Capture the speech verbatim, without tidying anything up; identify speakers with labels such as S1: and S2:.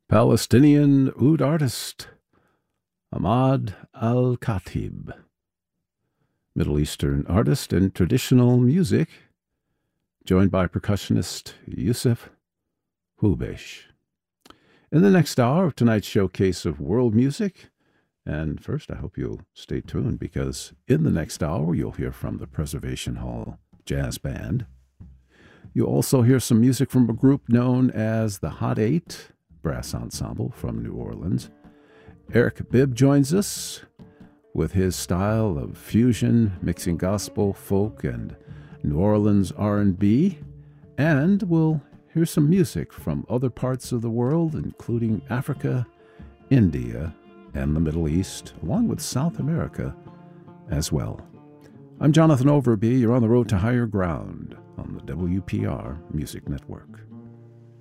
S1: Palestinian oud artist Ahmad Al-Khatib, Middle Eastern artist in traditional music, joined by percussionist Yusuf Hubesh. In the next hour of tonight's showcase of world music, and first I hope you'll stay tuned because in the next hour you'll hear from the Preservation Hall Jazz Band. You'll also hear some music from a group known as the Hot Eight Brass Ensemble from New Orleans. Eric Bibb joins us with his style of fusion, mixing gospel, folk, and New Orleans R and B, and we'll hear some music from other parts of the world, including Africa, India, and the Middle East, along with South America as well. I'm Jonathan Overby. You're on the road to higher ground on the W P R Music Network.